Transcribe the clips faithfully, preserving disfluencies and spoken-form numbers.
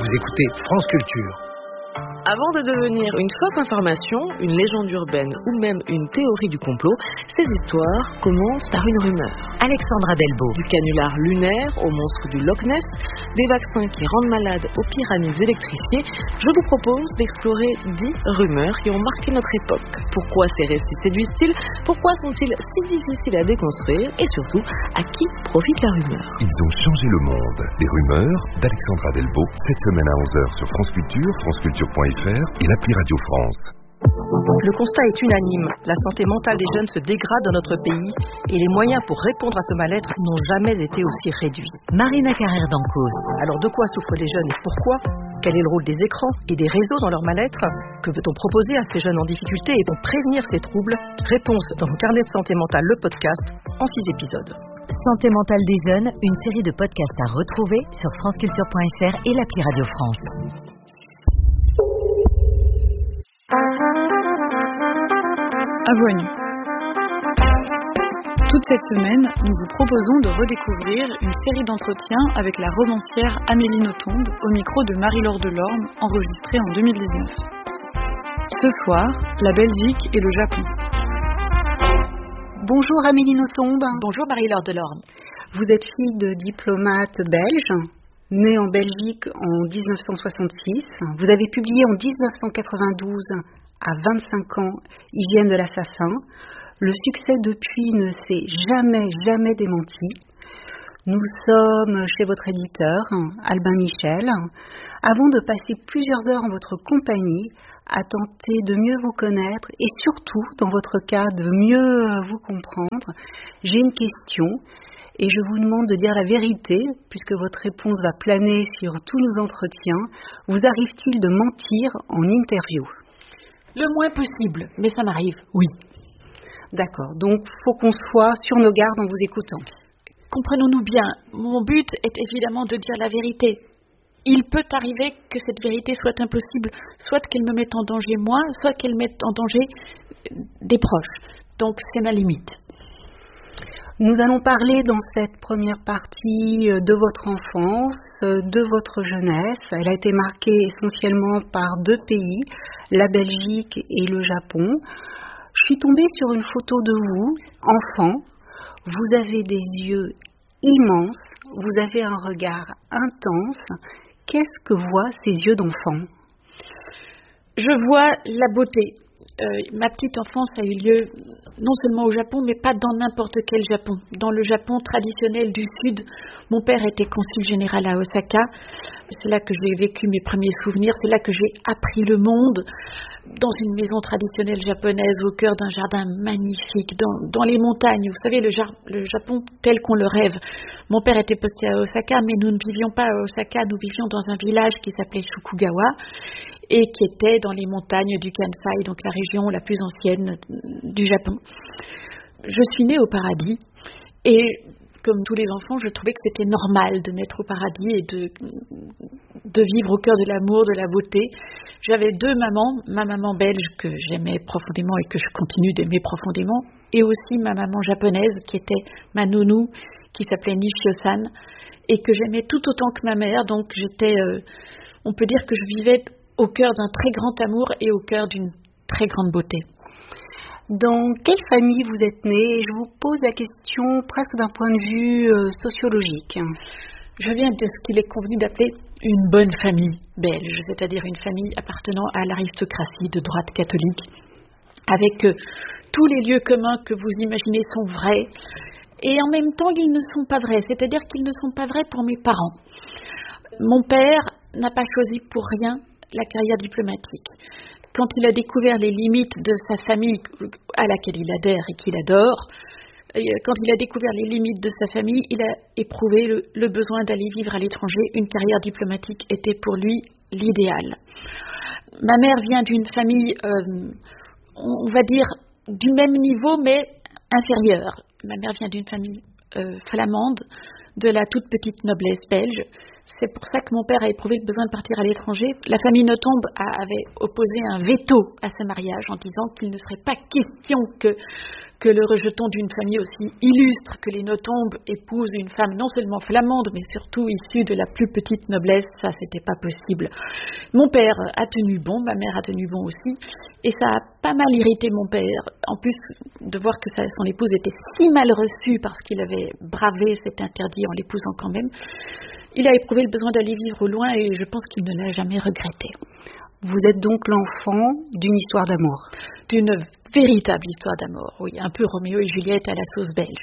Vous écoutez France Culture. Avant de devenir une fausse information, une légende urbaine ou même une théorie du complot, ces histoires commencent par une rumeur. Alexandra Delbo. Du canular lunaire au monstre du Loch Ness, des vaccins qui rendent malades aux pyramides électrifiées, je vous propose d'explorer dix rumeurs qui ont marqué notre époque. Pourquoi ces récits séduisent-ils? Pourquoi sont-ils si difficiles à déconstruire? Et surtout, à qui profite la rumeur? Ils ont changé le monde. Les rumeurs d'Alexandra Delbo, cette semaine à onze heures sur France Culture, franceculture point f r et l'appli Radio France. Le constat est unanime. La santé mentale des jeunes se dégrade dans notre pays et les moyens pour répondre à ce mal-être n'ont jamais été aussi réduits. Marina Carrère d'Ancos. Alors de quoi souffrent les jeunes et pourquoi? Quel est le rôle des écrans et des réseaux dans leur mal-être? Que peut-on proposer à ces jeunes en difficulté et pour prévenir ces troubles? Réponse dans le carnet de santé mentale, le podcast, en six épisodes. Santé mentale des jeunes, une série de podcasts à retrouver sur franceculture point f r et l'appli Radio France. À vous, Annie. Toute cette semaine, nous vous proposons de redécouvrir une série d'entretiens avec la romancière Amélie Nothomb au micro de Marie-Laure Delorme, enregistrée en deux mille dix-neuf. Ce soir, la Belgique et le Japon. Bonjour Amélie Nothomb. Bonjour Marie-Laure Delorme. Vous êtes fille de diplomate belge, née en Belgique en dix-neuf cent soixante-six. Vous avez publié en dix-neuf cent quatre-vingt-douze, à vingt-cinq ans, Hygiène de l'assassin. Le succès depuis ne s'est jamais, jamais démenti. Nous sommes chez votre éditeur, Albin Michel. Avant de passer plusieurs heures en votre compagnie, à tenter de mieux vous connaître et surtout, dans votre cas, de mieux vous comprendre, j'ai une question et je vous demande de dire la vérité, puisque votre réponse va planer sur tous nos entretiens. Vous arrive-t-il de mentir en interview? Le moins possible, mais ça m'arrive, oui. D'accord, donc il faut qu'on soit sur nos gardes en vous écoutant. Comprenons-nous bien, mon but est évidemment de dire la vérité. Il peut arriver que cette vérité soit impossible, soit qu'elle me mette en danger moi, soit qu'elle mette en danger des proches. Donc c'est ma limite. Nous allons parler dans cette première partie de votre enfance, de votre jeunesse. Elle a été marquée essentiellement par deux pays, la Belgique et le Japon. Je suis tombée sur une photo de vous, enfant. Vous avez des yeux immenses, vous avez un regard intense. Qu'est-ce que voient ces yeux d'enfant? Je vois la beauté. Euh, ma petite enfance a eu lieu non seulement au Japon, mais pas dans n'importe quel Japon. Dans le Japon traditionnel du Sud, mon père était consul général à Osaka. C'est là que j'ai vécu mes premiers souvenirs. C'est là que j'ai appris le monde, dans une maison traditionnelle japonaise, au cœur d'un jardin magnifique, dans, dans les montagnes. Vous savez, le, jar- le Japon tel qu'on le rêve. Mon père était posté à Osaka, mais nous ne vivions pas à Osaka. Nous vivions dans un village qui s'appelait Shukugawa, et qui était dans les montagnes du Kansai, donc la région la plus ancienne du Japon. Je suis née au paradis, et comme tous les enfants, je trouvais que c'était normal de naître au paradis et de, de vivre au cœur de l'amour, de la beauté. J'avais deux mamans, ma maman belge que j'aimais profondément et que je continue d'aimer profondément, et aussi ma maman japonaise qui était ma nounou, qui s'appelait Nishio-san, et que j'aimais tout autant que ma mère. Donc j'étais, euh, on peut dire que je vivais au cœur d'un très grand amour et au cœur d'une très grande beauté. Dans quelle famille vous êtes née? Je vous pose la question presque d'un point de vue euh, sociologique. Je viens de ce qu'il est convenu d'appeler une bonne famille belge, c'est-à-dire une famille appartenant à l'aristocratie de droite catholique, avec euh, tous les lieux communs que vous imaginez sont vrais, et en même temps ils ne sont pas vrais, c'est-à-dire qu'ils ne sont pas vrais pour mes parents. Mon père n'a pas choisi pour rien la carrière diplomatique. Quand il a découvert les limites de sa famille à laquelle il adhère et qu'il adore, quand il a découvert les limites de sa famille, il a éprouvé le, le besoin d'aller vivre à l'étranger. Une carrière diplomatique était pour lui l'idéal. Ma mère vient d'une famille, euh, on va dire, du même niveau mais inférieure. Ma mère vient d'une famille euh, flamande, de la toute petite noblesse belge. C'est pour ça que mon père a éprouvé le besoin de partir à l'étranger. La famille Nothomb avait opposé un veto à ce mariage en disant qu'il ne serait pas question que, que le rejeton d'une famille aussi illustre que les Nothomb épousent une femme non seulement flamande, mais surtout issue de la plus petite noblesse, ça c'était pas possible. Mon père a tenu bon, ma mère a tenu bon aussi, et ça a pas mal irrité mon père, en plus de voir que sa, son épouse était si mal reçue parce qu'il avait bravé cet interdit en l'épousant quand même. Il a éprouvé le besoin d'aller vivre au loin et je pense qu'il ne l'a jamais regretté. Vous êtes donc l'enfant d'une histoire d'amour. D'une véritable histoire d'amour, oui, un peu Roméo et Juliette à la sauce belge.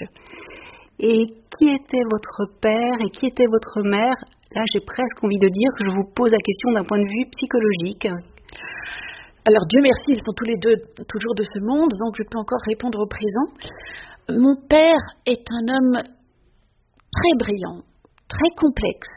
Et qui était votre père et qui était votre mère? Là, j'ai presque envie de dire que je vous pose la question d'un point de vue psychologique. Alors, Dieu merci, ils sont tous les deux toujours de ce monde, donc je peux encore répondre au présent. Mon père est un homme très brillant, très complexe.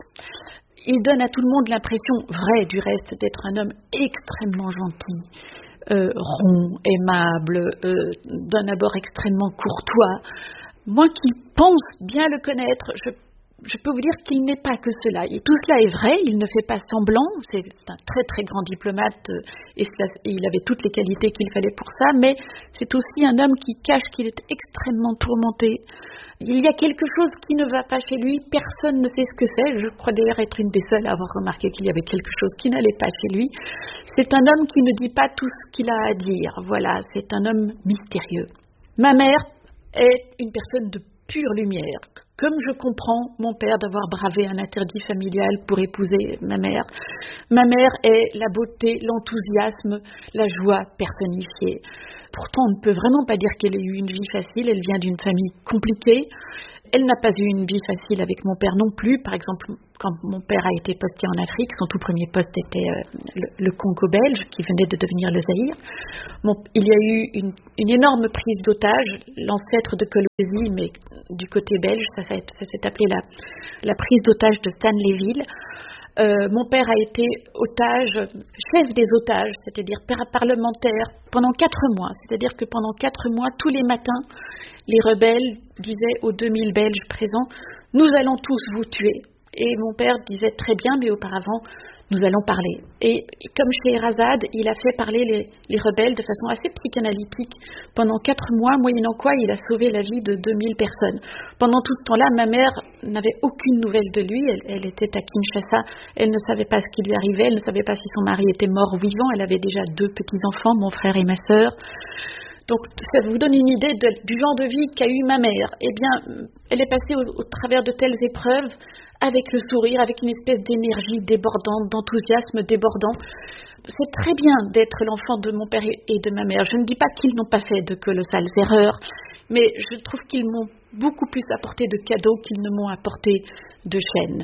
Il donne à tout le monde l'impression, vraie du reste, d'être un homme extrêmement gentil, euh, rond, aimable, euh, d'un abord extrêmement courtois. Moi qui pense bien le connaître, je, je peux vous dire qu'il n'est pas que cela. Et tout cela est vrai, il ne fait pas semblant, c'est, c'est un très très grand diplomate euh, et, cela, et il avait toutes les qualités qu'il fallait pour ça, mais c'est aussi un homme qui cache qu'il est extrêmement tourmenté. Il y a quelque chose qui ne va pas chez lui, personne ne sait ce que c'est. Je crois d'ailleurs être une des seules à avoir remarqué qu'il y avait quelque chose qui n'allait pas chez lui. C'est un homme qui ne dit pas tout ce qu'il a à dire. Voilà, c'est un homme mystérieux. Ma mère est une personne de pure lumière. Comme je comprends mon père d'avoir bravé un interdit familial pour épouser ma mère, ma mère est la beauté, l'enthousiasme, la joie personnifiée. Pourtant, on ne peut vraiment pas dire qu'elle ait eu une vie facile. Elle vient d'une famille compliquée. Elle n'a pas eu une vie facile avec mon père non plus. Par exemple, quand mon père a été posté en Afrique, son tout premier poste était euh, le, le Congo belge, qui venait de devenir le Zaïre. Bon, il y a eu une, une énorme prise d'otages, l'ancêtre de Kolwezi, mais du côté belge, ça, ça, ça s'est appelé la, la prise d'otages de Stanleyville. Euh, mon père a été otage, chef des otages, c'est-à-dire parlementaire, pendant quatre mois. C'est-à-dire que pendant quatre mois, tous les matins, les rebelles disaient aux deux mille Belges présents « Nous allons tous vous tuer ». Et mon père disait « Très bien, mais auparavant, nous allons parler ». Et comme chez Erazade, il a fait parler les, les rebelles de façon assez psychanalytique pendant quatre mois, moyennant quoi il a sauvé la vie de deux mille personnes. Pendant tout ce temps-là, ma mère n'avait aucune nouvelle de lui. Elle, elle était à Kinshasa. Elle ne savait pas ce qui lui arrivait. Elle ne savait pas si son mari était mort ou vivant. Elle avait déjà deux petits-enfants, mon frère et ma sœur. Donc, ça vous donne une idée de, du genre de vie qu'a eu ma mère. Eh bien, elle est passée au, au travers de telles épreuves avec le sourire, avec une espèce d'énergie débordante, d'enthousiasme débordant. C'est très bien d'être l'enfant de mon père et de ma mère. Je ne dis pas qu'ils n'ont pas fait de colossales erreurs, mais je trouve qu'ils m'ont beaucoup plus apporté de cadeaux qu'ils ne m'ont apporté de chaînes.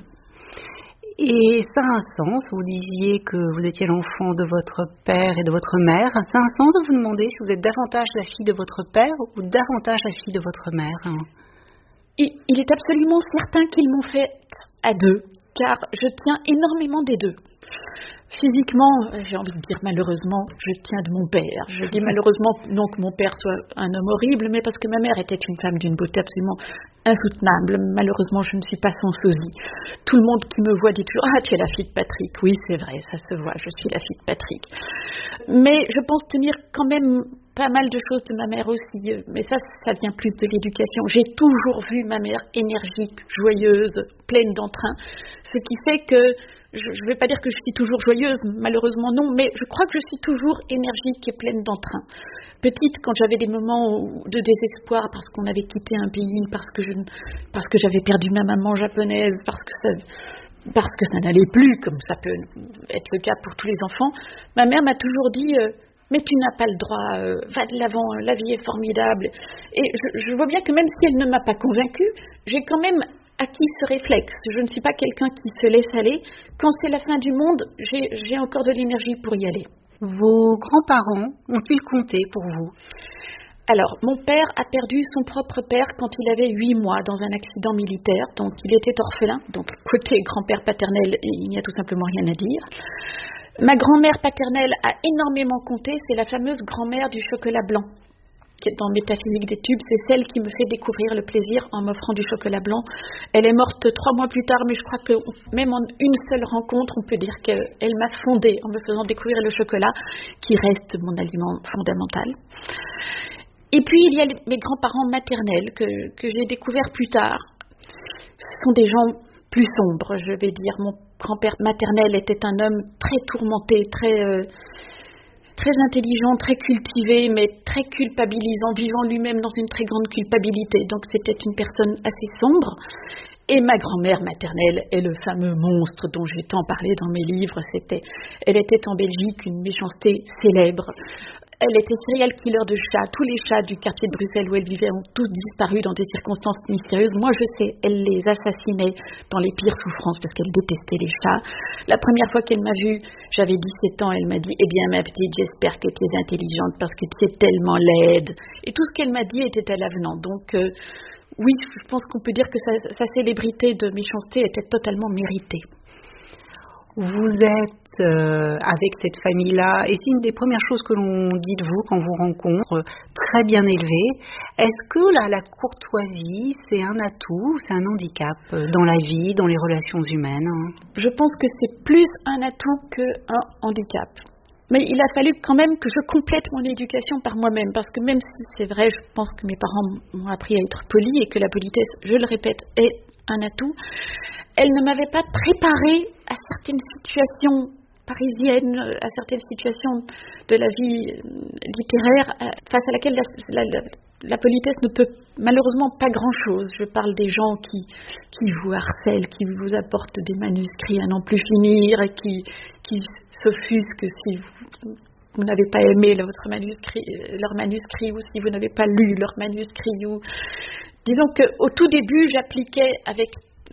Et ça a un sens, vous disiez que vous étiez l'enfant de votre père et de votre mère. Ça a un sens de vous demander si vous êtes davantage la fille de votre père ou davantage la fille de votre mère? Il, il est absolument certain qu'ils m'ont fait à deux, car je tiens énormément des deux. Physiquement, j'ai envie de dire malheureusement, je tiens de mon père. Je dis malheureusement, non que mon père soit un homme horrible, mais parce que ma mère était une femme d'une beauté absolument insoutenable. Malheureusement, je ne suis pas son sosie. Tout le monde qui me voit dit toujours « Ah, tu es la fille de Patrick ». Oui, c'est vrai, ça se voit, je suis la fille de Patrick. Mais je pense tenir quand même pas mal de choses de ma mère aussi. Mais ça, ça vient plus de l'éducation. J'ai toujours vu ma mère énergique, joyeuse, pleine d'entrain. Ce qui fait que je ne vais pas dire que je suis toujours joyeuse, malheureusement non, mais je crois que je suis toujours énergique et pleine d'entrain. Petite, quand j'avais des moments de désespoir parce qu'on avait quitté un pays, parce que, je, parce que j'avais perdu ma maman japonaise, parce que ça, parce que ça n'allait plus, comme ça peut être le cas pour tous les enfants, ma mère m'a toujours dit euh, « Mais tu n'as pas le droit, euh, va de l'avant, la vie est formidable ». Et je, je vois bien que même si elle ne m'a pas convaincue, j'ai quand même acquis ce réflexe. Je ne suis pas quelqu'un qui se laisse aller. Quand c'est la fin du monde, j'ai, j'ai encore de l'énergie pour y aller. Vos grands-parents ont-ils compté pour vous? Alors, mon père a perdu son propre père quand il avait huit mois dans un accident militaire. Donc, il était orphelin. Donc, côté grand-père paternel, il n'y a tout simplement rien à dire. Ma grand-mère paternelle a énormément compté. C'est la fameuse grand-mère du chocolat blanc. Dans Métaphysique des tubes, c'est celle qui me fait découvrir le plaisir en m'offrant du chocolat blanc. Elle est morte trois mois plus tard, mais je crois que même en une seule rencontre, on peut dire qu'elle m'a fondée en me faisant découvrir le chocolat, qui reste mon aliment fondamental. Et puis, il y a les, mes grands-parents maternels que, que j'ai découverts plus tard. Ce sont des gens plus sombres, je vais dire. Mon grand-père maternel était un homme très tourmenté, très, euh, très intelligent, très cultivé, mais très culpabilisant, vivant lui-même dans une très grande culpabilité. Donc, c'était une personne assez sombre. Et ma grand-mère maternelle est le fameux monstre dont j'ai tant parlé dans mes livres. C'était, elle était en Belgique une méchanceté célèbre. Elle était serial killer de chats. Tous les chats du quartier de Bruxelles où elle vivait ont tous disparu dans des circonstances mystérieuses. Moi, je sais, elle les assassinait dans les pires souffrances parce qu'elle détestait les chats. La première fois qu'elle m'a vue, j'avais dix-sept ans, elle m'a dit « Eh bien, ma petite, j'espère que tu es intelligente parce que tu es tellement laide. » Et tout ce qu'elle m'a dit était à l'avenant. Donc, euh, oui, je pense qu'on peut dire que sa, sa célébrité de méchanceté était totalement méritée. Vous êtes euh, avec cette famille-là, et c'est une des premières choses que l'on dit de vous quand vous rencontre, très bien élevée. Est-ce que là, la courtoisie, c'est un atout ou c'est un handicap dans la vie, dans les relations humaines? Je pense que c'est plus un atout qu'un handicap. Mais il a fallu quand même que je complète mon éducation par moi-même, parce que même si c'est vrai, je pense que mes parents m'ont appris à être polis et que la politesse, je le répète, est un atout, elle ne m'avait pas préparée à certaines situations parisiennes, à certaines situations de la vie littéraire, face à laquelle la, la, la politesse ne peut malheureusement pas grand-chose. Je parle des gens qui, qui vous harcèlent, qui vous apportent des manuscrits à n'en plus finir, et qui, qui s'offusquent si vous, vous n'avez pas aimé votre manuscrit, leur manuscrit, ou si vous n'avez pas lu leur manuscrit. Ou... Disons qu'au tout début, j'appliquais avec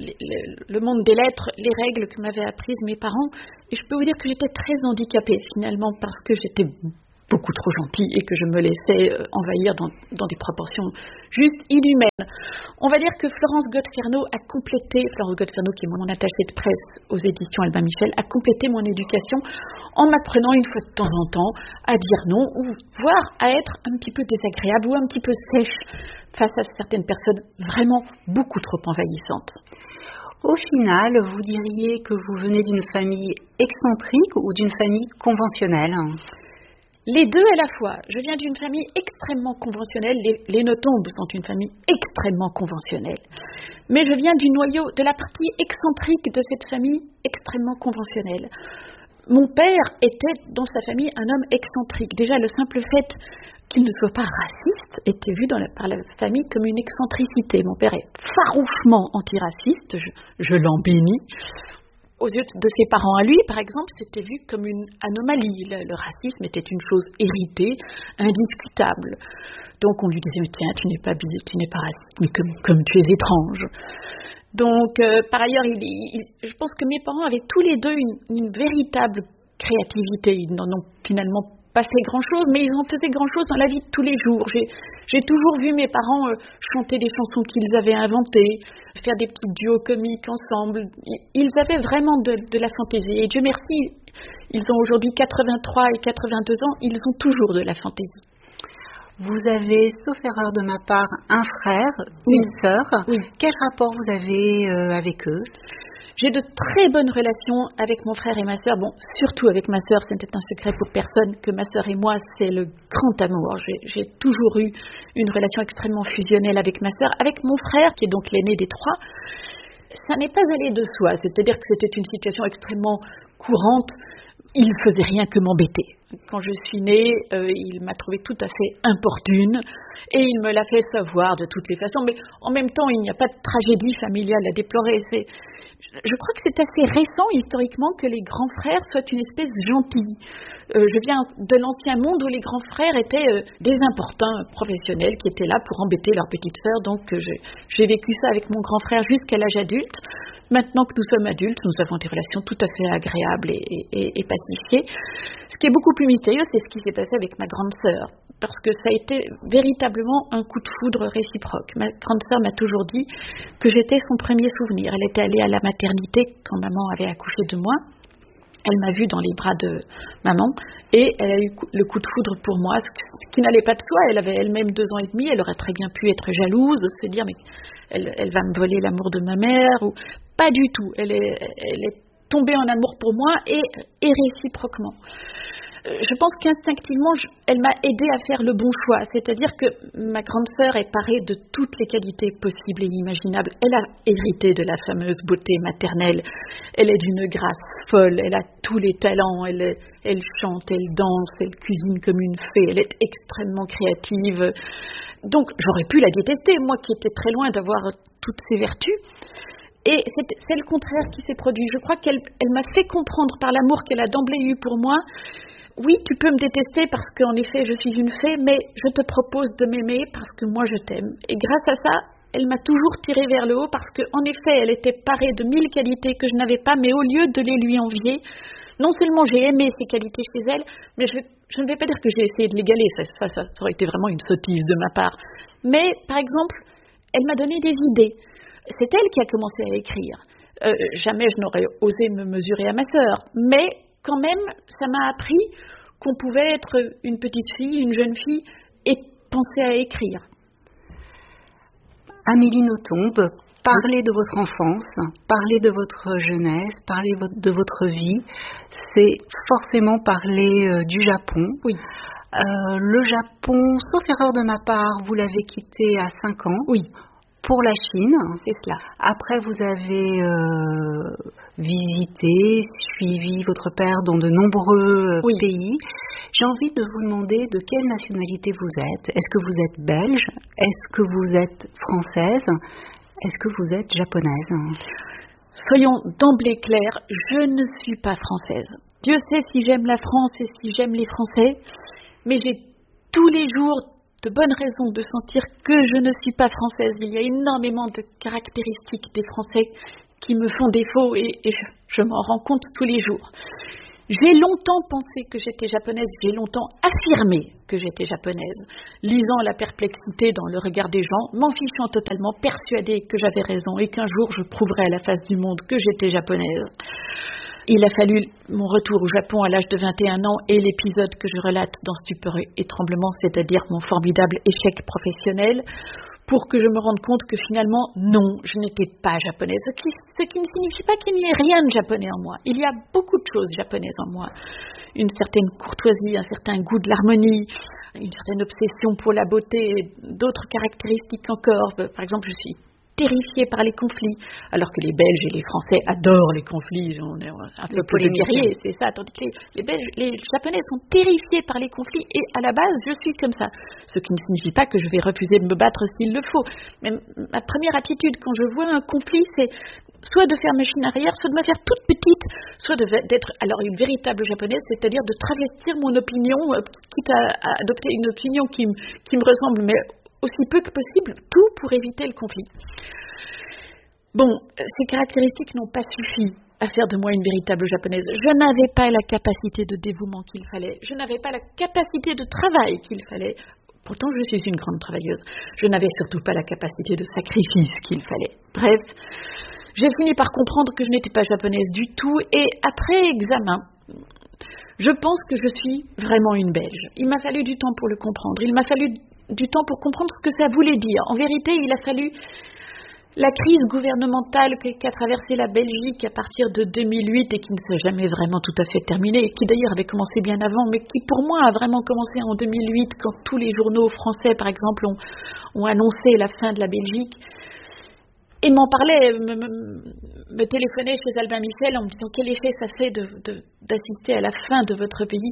le monde des lettres, les règles que m'avaient apprises mes parents, et je peux vous dire que j'étais très handicapée finalement parce que j'étais beaucoup trop gentille et que je me laissais envahir dans, dans des proportions juste inhumaines. On va dire que Florence Godferno a complété, Florence Godferno qui est mon attachée de presse aux éditions Albin Michel, a complété mon éducation en m'apprenant une fois de temps en temps à dire non, ou voire à être un petit peu désagréable ou un petit peu sèche face à certaines personnes vraiment beaucoup trop envahissantes. Au final, vous diriez que vous venez d'une famille excentrique ou d'une famille conventionnelle? Les deux à la fois. Je viens d'une famille extrêmement conventionnelle. Les, les Notombes sont une famille extrêmement conventionnelle. Mais je viens du noyau, de la partie excentrique de cette famille extrêmement conventionnelle. Mon père était dans sa famille un homme excentrique. Déjà, le simple fait qu'il ne soit pas raciste était vu dans la, par la famille comme une excentricité. Mon père est farouchement antiraciste, je, je l'en bénis. Aux yeux de ses parents à lui, par exemple, c'était vu comme une anomalie. Le, le racisme était une chose héritée, indiscutable. Donc on lui disait, mais tiens, tu n'es pas bi, tu n'es pas raciste, mais comme, comme tu es étrange. Donc, euh, par ailleurs, il, il, je pense que mes parents avaient tous les deux une, une véritable créativité. Ils n'en ont finalement pas fait grand-chose, mais ils en faisaient grand-chose dans la vie de tous les jours. J'ai, j'ai toujours vu mes parents euh, chanter des chansons qu'ils avaient inventées, faire des petits duos comiques ensemble. Ils avaient vraiment de, de la fantaisie. Et Dieu merci, ils ont aujourd'hui quatre-vingt-trois et quatre-vingt-deux ans, ils ont toujours de la fantaisie. Vous avez, sauf erreur de ma part, un frère, oui. une sœur. Oui. Quel rapport vous avez euh, avec eux ? J'ai de très bonnes relations avec mon frère et ma sœur. Bon, surtout avec ma sœur, ce n'était un secret pour personne que ma sœur et moi, c'est le grand amour. J'ai, j'ai toujours eu une relation extrêmement fusionnelle avec ma sœur. Avec mon frère, qui est donc l'aîné des trois, ça n'est pas allé de soi. C'est-à-dire que c'était une situation extrêmement courante. Il ne faisait rien que m'embêter. Quand je suis née, euh, il m'a trouvée tout à fait importune et il me l'a fait savoir de toutes les façons. Mais en même temps, il n'y a pas de tragédie familiale à déplorer. C'est, je crois que c'est assez récent historiquement que les grands frères soient une espèce gentille. Euh, je viens de l'ancien monde où les grands frères étaient euh, des importuns professionnels qui étaient là pour embêter leur petite sœur. Donc euh, j'ai, j'ai vécu ça avec mon grand frère jusqu'à l'âge adulte. Maintenant que nous sommes adultes, nous avons des relations tout à fait agréables et, et, et pacifiées. Ce qui est beaucoup plus mystérieux, c'est ce qui s'est passé avec ma grande sœur, parce que ça a été véritablement un coup de foudre réciproque. Ma grande sœur m'a toujours dit que j'étais son premier souvenir. Elle était allée à la maternité quand maman avait accouché de moi. Elle m'a vue dans les bras de maman et elle a eu le coup de foudre pour moi, ce qui n'allait pas de soi. Elle avait elle-même deux ans et demi, elle aurait très bien pu être jalouse, se dire mais elle, elle va me voler l'amour de ma mère, ou pas du tout. Elle est, elle est tombée en amour pour moi et, et réciproquement. je pense qu'instinctivement, je, elle m'a aidée à faire le bon choix. C'est-à-dire que ma grande sœur est parée de toutes les qualités possibles et imaginables. Elle a hérité de la fameuse beauté maternelle. Elle est d'une grâce folle. Elle a tous les talents. Elle, est, elle chante, elle danse, elle cuisine comme une fée. Elle est extrêmement créative. Donc, j'aurais pu la détester, moi qui étais très loin d'avoir toutes ses vertus. Et c'est, c'est le contraire qui s'est produit. Je crois qu'elle elle m'a fait comprendre par l'amour qu'elle a d'emblée eu pour moi. Oui, tu peux me détester parce qu'en effet, je suis une fée, mais je te propose de m'aimer parce que moi, je t'aime. Et grâce à ça, elle m'a toujours tirée vers le haut parce qu'en effet, elle était parée de mille qualités que je n'avais pas, mais au lieu de les lui envier, non seulement j'ai aimé ces qualités chez elle, mais je, je ne vais pas dire que j'ai essayé de l'égaler, ça, ça, ça aurait été vraiment une sottise de ma part. Mais, par exemple, elle m'a donné des idées. C'est elle qui a commencé à écrire. Euh, jamais je n'aurais osé me mesurer à ma sœur. Mais quand même, ça m'a appris qu'on pouvait être une petite fille, une jeune fille, et penser à écrire. Amélie Nothomb, parler de votre enfance, parler de votre jeunesse, parler de votre vie, c'est forcément parler euh, du Japon. Oui. Euh, le Japon, sauf erreur de ma part, vous l'avez quitté à cinq ans. Oui. Pour la Chine. C'est cela. Après, vous avez euh, visité, suivi votre père dans de nombreux oui. pays. J'ai envie de vous demander de quelle nationalité vous êtes. Est-ce que vous êtes belge? Est-ce que vous êtes française? Est-ce que vous êtes japonaise? Soyons d'emblée clairs, je ne suis pas française. Dieu sait si j'aime la France et si j'aime les Français, mais j'ai tous les jours de bonnes raisons de sentir que je ne suis pas française. Il y a énormément de caractéristiques des Français qui me font défaut et, et je, je m'en rends compte tous les jours. J'ai longtemps pensé que j'étais japonaise, j'ai longtemps affirmé que j'étais japonaise, lisant la perplexité dans le regard des gens, m'en fichant totalement, persuadée que j'avais raison et qu'un jour je prouverais à la face du monde que j'étais japonaise. Il a fallu mon retour au Japon à l'âge de vingt et un ans et l'épisode que je relate dans Stupeur et Tremblement, c'est-à-dire mon formidable échec professionnel, pour que je me rende compte que finalement, non, je n'étais pas japonaise. Ce qui, ce qui ne signifie pas qu'il n'y ait rien de japonais en moi. Il y a beaucoup de choses japonaises en moi. Une certaine courtoisie, un certain goût de l'harmonie, une certaine obsession pour la beauté, d'autres caractéristiques encore. Par exemple, je suis terrifiée par les conflits, alors que les Belges et les Français adorent les conflits, on est un peu pour les guerriers, c'est ça, tandis que les, les Belges, les Japonais sont terrifiés par les conflits, et à la base, je suis comme ça, ce qui ne signifie pas que je vais refuser de me battre s'il le faut, mais ma première attitude quand je vois un conflit, c'est soit de faire machine arrière, soit de me faire toute petite, soit de, d'être alors une véritable japonaise, c'est-à-dire de travestir mon opinion, quitte à, à adopter une opinion qui, qui me ressemble, mais aussi peu que possible, tout pour éviter le conflit. Bon, ces caractéristiques n'ont pas suffi à faire de moi une véritable japonaise. Je n'avais pas la capacité de dévouement qu'il fallait. Je n'avais pas la capacité de travail qu'il fallait. Pourtant, je suis une grande travailleuse. Je n'avais surtout pas la capacité de sacrifice qu'il fallait. Bref, j'ai fini par comprendre que je n'étais pas japonaise du tout. Et après examen, je pense que je suis vraiment une Belge. Il m'a fallu du temps pour le comprendre. Il m'a fallu du temps pour comprendre ce que ça voulait dire. En vérité, il a fallu la crise gouvernementale qu'a traversée la Belgique à partir de deux mille huit et qui ne s'est jamais vraiment tout à fait terminée, qui d'ailleurs avait commencé bien avant, mais qui pour moi a vraiment commencé en deux mille huit quand tous les journaux français, par exemple, ont, ont annoncé la fin de la Belgique. Et m'en parlait, me, me, me téléphonait chez Albin Michel en me disant quel effet ça fait de, de, d'assister à la fin de votre pays.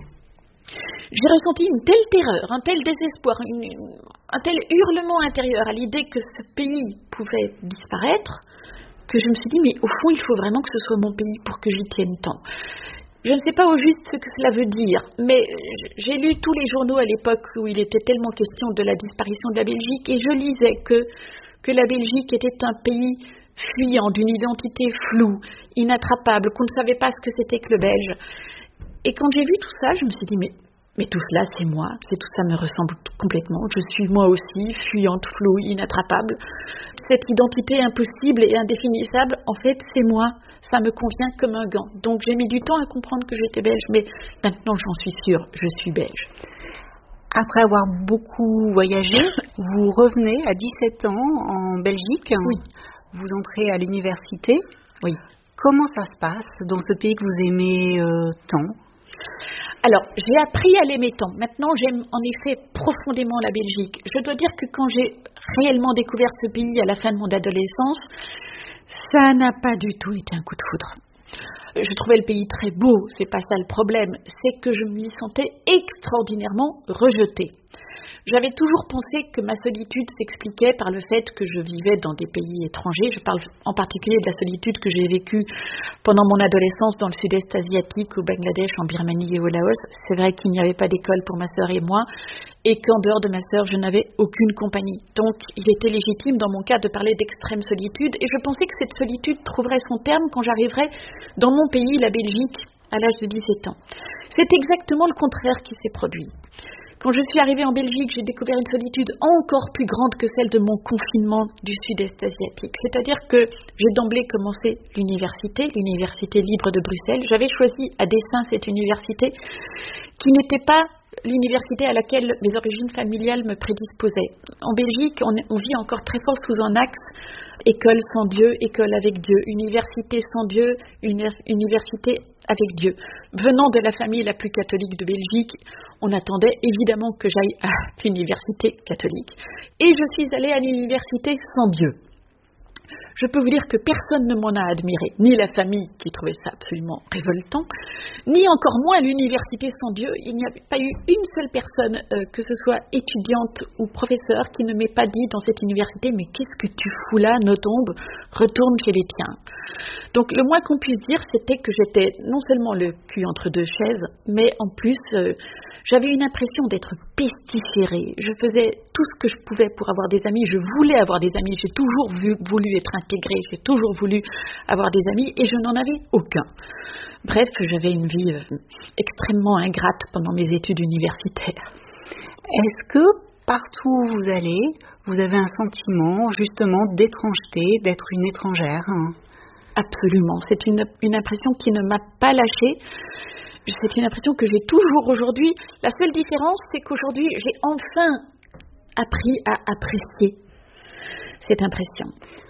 J'ai ressenti une telle terreur, un tel désespoir, une, une, un tel hurlement intérieur à l'idée que ce pays pouvait disparaître, que je me suis dit, mais au fond, il faut vraiment que ce soit mon pays pour que j'y tienne tant. Je ne sais pas au juste ce que cela veut dire, mais j'ai lu tous les journaux à l'époque où il était tellement question de la disparition de la Belgique, et je lisais que, que la Belgique était un pays fuyant, d'une identité floue, inattrapable, qu'on ne savait pas ce que c'était que le belge. Et quand j'ai vu tout ça, je me suis dit, mais, mais tout cela, c'est moi, c'est tout ça me ressemble complètement. Je suis moi aussi, fuyante, floue, inattrapable. Cette identité impossible et indéfinissable, en fait, c'est moi. Ça me convient comme un gant. Donc j'ai mis du temps à comprendre que j'étais belge, mais maintenant j'en suis sûre, je suis belge. Après avoir beaucoup voyagé, vous revenez à dix-sept ans en Belgique. Oui. Vous entrez à l'université. Oui. Comment ça se passe dans ce pays que vous aimez euh, tant ? Alors, j'ai appris à l'aimer tant. Maintenant, j'aime en effet profondément la Belgique. Je dois dire que quand j'ai réellement découvert ce pays à la fin de mon adolescence, ça n'a pas du tout été un coup de foudre. Je trouvais le pays très beau, c'est pas ça le problème, c'est que je m'y sentais extraordinairement rejetée. J'avais toujours pensé que ma solitude s'expliquait par le fait que je vivais dans des pays étrangers. Je parle en particulier de la solitude que j'ai vécue pendant mon adolescence dans le sud-est asiatique, au Bangladesh, en Birmanie et au Laos. C'est vrai qu'il n'y avait pas d'école pour ma sœur et moi, et qu'en dehors de ma sœur, je n'avais aucune compagnie. Donc, il était légitime dans mon cas de parler d'extrême solitude, et je pensais que cette solitude trouverait son terme quand j'arriverais dans mon pays, la Belgique, à l'âge de dix-sept ans. C'est exactement le contraire qui s'est produit. Quand je suis arrivée en Belgique, j'ai découvert une solitude encore plus grande que celle de mon confinement du sud-est asiatique. C'est-à-dire que j'ai d'emblée commencé l'université, l'université libre de Bruxelles. J'avais choisi à dessein cette université qui n'était pas l'université à laquelle mes origines familiales me prédisposaient. En Belgique, on, on vit encore très fort sous un axe école sans Dieu, école avec Dieu, université sans Dieu, uni- université avec Dieu. Venant de la famille la plus catholique de Belgique, on attendait évidemment que j'aille à l'université catholique. Et je suis allée à l'université sans Dieu. Je peux vous dire que personne ne m'en a admiré, ni la famille qui trouvait ça absolument révoltant, ni encore moins l'université sans Dieu. Il n'y a pas eu une seule personne, euh, que ce soit étudiante ou professeur, qui ne m'ait pas dit dans cette université « Mais qu'est-ce que tu fous là, Nothomb, retourne chez les tiens ». Donc le moins qu'on puisse dire, c'était que j'étais non seulement le cul entre deux chaises, mais en plus, euh, j'avais une impression d'être pestiférée. Je faisais tout ce que je pouvais pour avoir des amis. Je voulais avoir des amis. J'ai toujours vu, voulu être intégrée. J'ai toujours voulu avoir des amis et je n'en avais aucun. Bref, j'avais une vie euh, extrêmement ingrate pendant mes études universitaires. Est-ce que partout où vous allez, vous avez un sentiment justement d'étrangeté, d'être une étrangère ? Absolument. C'est une, une impression qui ne m'a pas lâchée. C'est une impression que j'ai toujours aujourd'hui. La seule différence, c'est qu'aujourd'hui, j'ai enfin appris à apprécier cette impression.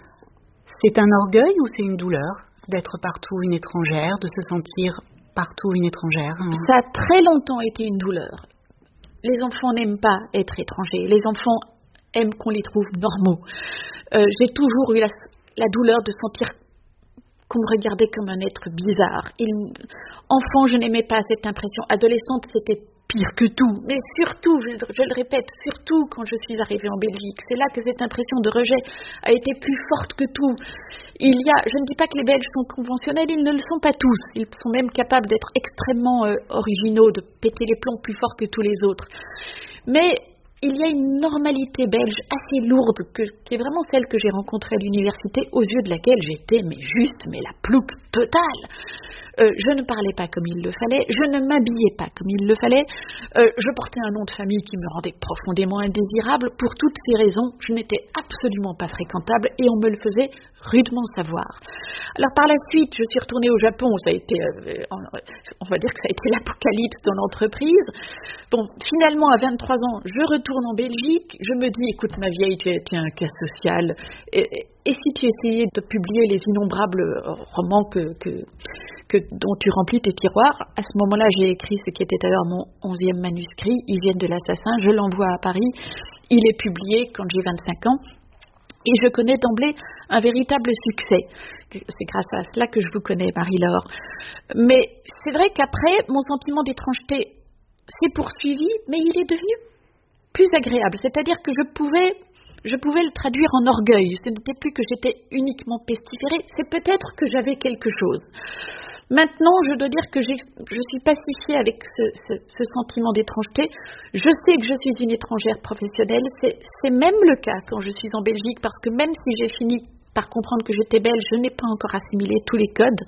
C'est un orgueil ou c'est une douleur d'être partout une étrangère, de se sentir partout une étrangère ? Ça a très longtemps été une douleur. Les enfants n'aiment pas être étrangers. Les enfants aiment qu'on les trouve normaux. Euh, j'ai toujours eu la, la douleur de sentir qu'on me regardait comme un être bizarre. Il, enfant, je n'aimais pas cette impression. Adolescente, c'était pire que tout. Mais surtout, je, je le répète, surtout quand je suis arrivée en Belgique. C'est là que cette impression de rejet a été plus forte que tout. Il y a, je ne dis pas que les Belges sont conventionnels, ils ne le sont pas tous. Ils sont même capables d'être extrêmement euh, originaux, de péter les plombs plus fort que tous les autres. Mais il y a une normalité belge assez lourde, que, qui est vraiment celle que j'ai rencontrée à l'université, aux yeux de laquelle j'étais mais juste, mais la plouque totale. Euh, je ne parlais pas comme il le fallait, je ne m'habillais pas comme il le fallait, euh, je portais un nom de famille qui me rendait profondément indésirable. Pour toutes ces raisons, je n'étais absolument pas fréquentable et on me le faisait rudement savoir. Alors par la suite, je suis retournée au Japon, ça a été, euh, on va dire que ça a été l'apocalypse dans l'entreprise. Bon, finalement, à vingt-trois ans, je retourne en Belgique, je me dis, écoute ma vieille, tu es, tu es un cas social, et, et si tu essayais de publier les innombrables romans que, que, que, dont tu remplis tes tiroirs? À ce moment-là, j'ai écrit ce qui était alors mon onzième manuscrit, Ils viennent de l'assassin, je l'envoie à Paris, il est publié quand j'ai vingt-cinq ans, et je connais d'emblée un véritable succès. C'est grâce à cela que je vous connais, Marie-Laure. Mais c'est vrai qu'après, mon sentiment d'étrangeté s'est poursuivi, mais il est devenu plus agréable. C'est-à-dire que je pouvais, je pouvais le traduire en orgueil. Ce n'était plus que j'étais uniquement pestiférée, c'est peut-être que j'avais quelque chose. Maintenant, je dois dire que j'ai, je suis pacifiée avec ce, ce, ce sentiment d'étrangeté. Je sais que je suis une étrangère professionnelle. C'est, c'est même le cas quand je suis en Belgique, parce que même si j'ai fini par comprendre que j'étais belge, je n'ai pas encore assimilé tous les codes.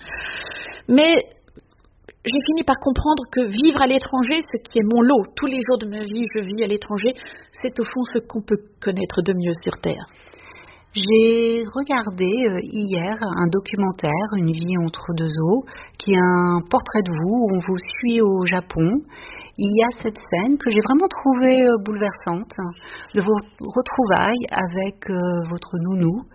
Mais j'ai fini par comprendre que vivre à l'étranger, ce qui est mon lot, tous les jours de ma vie, je vis à l'étranger, c'est au fond ce qu'on peut connaître de mieux sur Terre. J'ai regardé euh, hier un documentaire, Une vie entre deux eaux, qui est un portrait de vous, où on vous suit au Japon. Il y a cette scène que j'ai vraiment trouvée euh, bouleversante, de vos retrouvailles avec euh, votre nounou,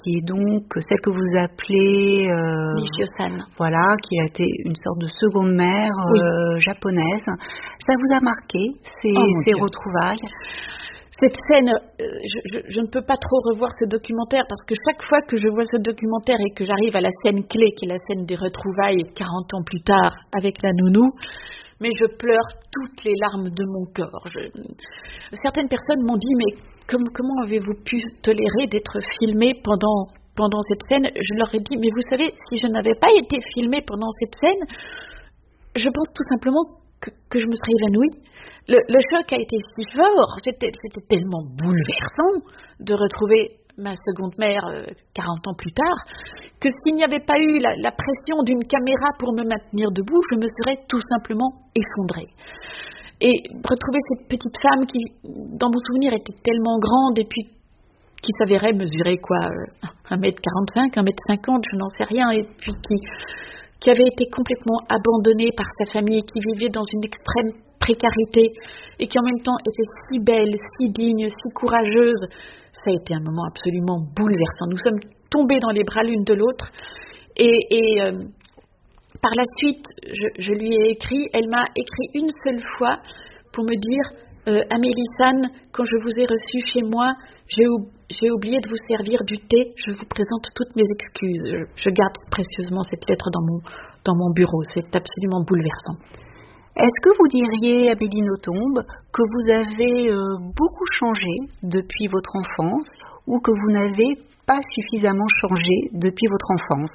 qui est donc celle que vous appelez euh, Nishio-san. Voilà, qui a été une sorte de seconde mère oui. euh, japonaise. Ça vous a marqué, ces, oh, ces retrouvailles? Cette scène, euh, je, je, je ne peux pas trop revoir ce documentaire parce que chaque fois que je vois ce documentaire et que j'arrive à la scène clé, qui est la scène des retrouvailles quarante ans plus tard avec la nounou, mais je pleure toutes les larmes de mon corps. Je... Certaines personnes m'ont dit, mais comme, comment avez-vous pu tolérer d'être filmée pendant, pendant cette scène? Je leur ai dit, mais vous savez, si je n'avais pas été filmée pendant cette scène, je pense tout simplement que, que je me serais évanouie. Le, le choc a été si fort, c'était, c'était tellement bouleversant de retrouver ma seconde mère euh, quarante ans plus tard, que s'il n'y avait pas eu la, la pression d'une caméra pour me maintenir debout, je me serais tout simplement effondrée. Et retrouver cette petite femme qui, dans mon souvenir, était tellement grande et puis qui s'avérait mesurer quoi, un mètre quarante-cinq, un mètre cinquante, je n'en sais rien, et puis qui, qui avait été complètement abandonnée par sa famille, qui vivait dans une extrême précarité et qui en même temps était si belle, si digne, si courageuse. Ça a été un moment absolument bouleversant. Nous sommes tombés dans les bras l'une de l'autre et, et euh, par la suite, je, je lui ai écrit, elle m'a écrit une seule fois pour me dire euh, Amélie-san, quand je vous ai reçu chez moi, j'ai, ou, j'ai oublié de vous servir du thé, je vous présente toutes mes excuses. Je, je garde précieusement cette lettre dans mon, dans mon bureau, c'est absolument bouleversant. Est-ce que vous diriez, Amélie Nothomb, que vous avez euh, beaucoup changé depuis votre enfance ou que vous n'avez pas suffisamment changé depuis votre enfance?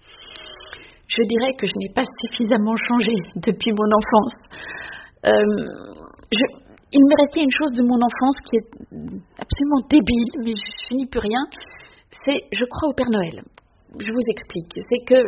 Je dirais que je n'ai pas suffisamment changé depuis mon enfance. Euh, je, il me restait une chose de mon enfance qui est absolument débile, mais je n'y peux rien. C'est, je crois au Père Noël. Je vous explique. C'est que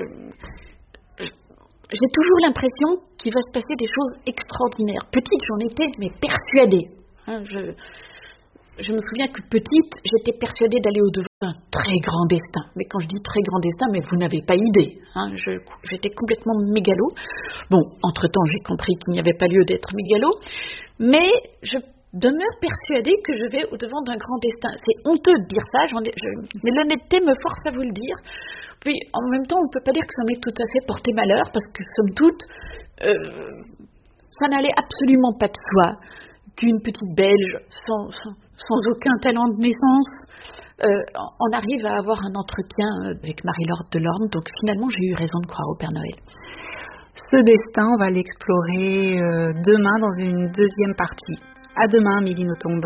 j'ai toujours l'impression qu'il va se passer des choses extraordinaires. Petite, j'en étais, mais persuadée. Hein, je, je me souviens que petite, j'étais persuadée d'aller au-devant d'un très grand destin. Mais quand je dis très grand destin, mais vous n'avez pas idée. Hein, je, j'étais complètement mégalo. Bon, entre-temps, j'ai compris qu'il n'y avait pas lieu d'être mégalo. Mais je demeure persuadée que je vais au-devant d'un grand destin. C'est honteux de dire ça, j'en ai, je, mais l'honnêteté me force à vous le dire. Puis, en même temps, on ne peut pas dire que ça m'ait tout à fait porté malheur, parce que, somme toute, euh, ça n'allait absolument pas de soi qu'une petite Belge, sans, sans, sans aucun talent de naissance, euh, en arrive à avoir un entretien avec Marie-Laure Delorme. Donc, finalement, j'ai eu raison de croire au Père Noël. Ce destin, on va l'explorer euh, demain dans une deuxième partie. À demain, Amélie Nothomb.